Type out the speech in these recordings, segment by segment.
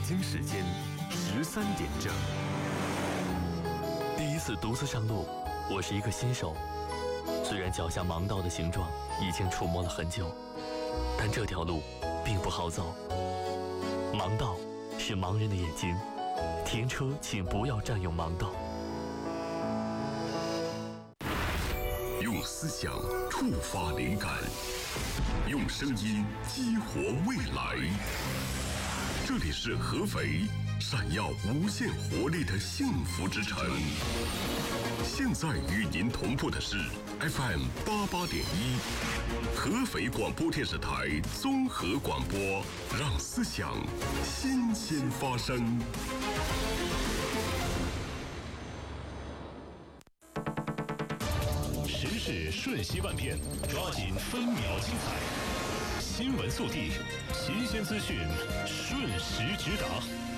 京时间13点整。 第一次独自上路，我是一个新手。虽然脚下盲道的形状已经触摸了很久，但这条路并不好走。盲道是盲人的眼睛，停车请不要占用盲道。 用思想触发灵感，用声音激活未来。这里是合肥，闪耀无限活力的幸福之城。现在与您同步的是 FM 88.1，合肥广播电视台综合广播，让思想新鲜发生。 时事瞬息万变，抓紧分秒精彩。新闻速递，新鲜资讯，瞬时直达。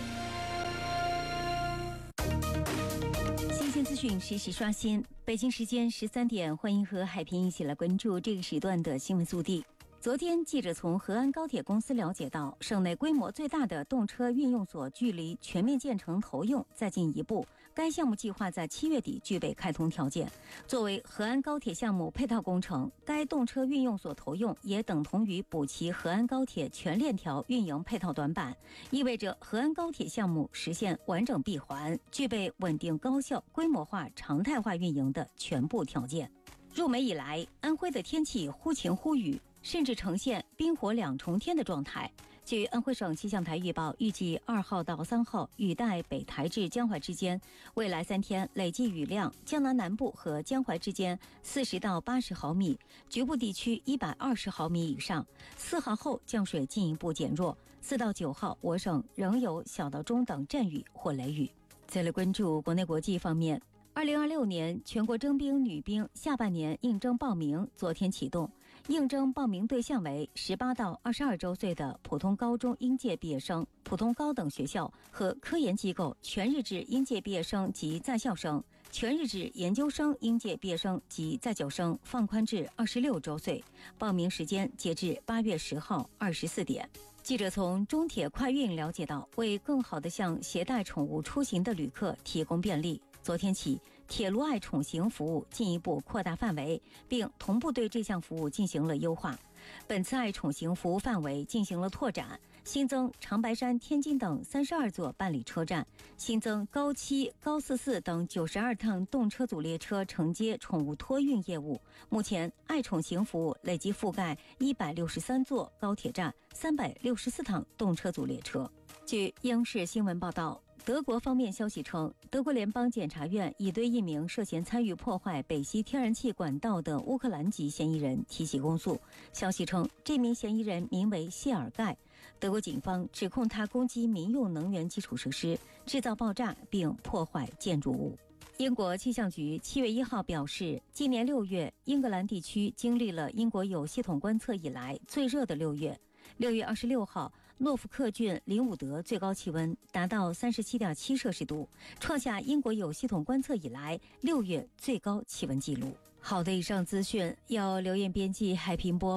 新鲜资讯实时刷新。北京时间13点，欢迎和海平一起来关注这个时段的新闻速递。昨天，记者从河安高铁公司了解到，省内规模最大的动车运用所距离全面建成投用再进一步，该项目计划在7月底具备开通条件。作为河安高铁项目配套工程，该动车运用所投用也等同于补齐河安高铁全链条运营配套短板，意味着河安高铁项目实现完整闭环，具备稳定高效、规模化、常态化运营的全部条件。入梅以来，安徽的天气忽晴忽雨，甚至呈现冰火两重天的状态。据安徽省气象台预报，预计2号到3号雨带北抬至江淮之间，未来3天累计雨量，江南南部和江淮之间40到80毫米，局部地区120毫米以上。4号后降水进一步减弱，4到9号我省仍有小到中等阵雨或雷雨。再来关注国内国际方面。2026年全国征兵女兵下半年应征报名昨天启动，应征报名对象为18到22周岁的普通高中应届毕业生、普通高等学校和科研机构全日制应届毕业生及在校生，全日制研究生应届毕业生及在校生放宽至26周岁。报名时间截至8月10号24点。记者从中铁快运了解到，为更好地向携带宠物出行的旅客提供便利，昨天起，铁路爱宠行服务进一步扩大范围，并同步对这项服务进行了优化。本次爱宠行服务范围进行了拓展，新增长白山、天津等32座办理车站，新增高7、高44等92趟动车组列车承接宠物托运业务。目前，爱宠行服务累计覆盖163座高铁站、364趟动车组列车。据央视新闻报道，德国方面消息称，德国联邦检察院已对一名涉嫌参与破坏北溪天然气管道的乌克兰籍嫌疑人提起公诉。消息称，这名嫌疑人名为谢尔盖，德国警方指控他攻击民用能源基础设施，制造爆炸并破坏建筑物。英国气象局7月1号表示，今年6月，英格兰地区经历了英国有系统观测以来最热的6月。6月26号，诺福克郡林伍德最高气温达到37.7摄氏度，创下英国有系统观测以来6月最高气温纪录。好的，以上资讯要留言编辑海平播。